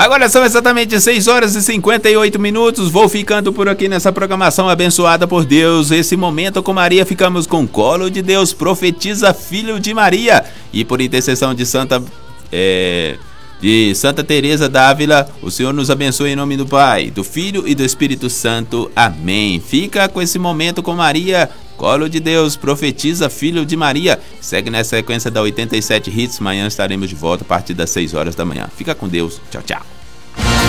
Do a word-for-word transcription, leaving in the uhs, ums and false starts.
Agora são exatamente seis horas e cinquenta e oito minutos. Vou ficando por aqui nessa programação abençoada por Deus. Esse momento com Maria, ficamos com Colo de Deus, Profetiza Filho de Maria. E por intercessão de Santa é, de Santa Teresa d'Ávila, o Senhor nos abençoe em nome do Pai, do Filho e do Espírito Santo. Amém. Fica com esse momento com Maria, Colo de Deus, Profetiza Filho de Maria. Segue nessa sequência da oitenta e sete Hits. Amanhã estaremos de volta a partir das seis horas da manhã. Fica com Deus. Tchau, tchau.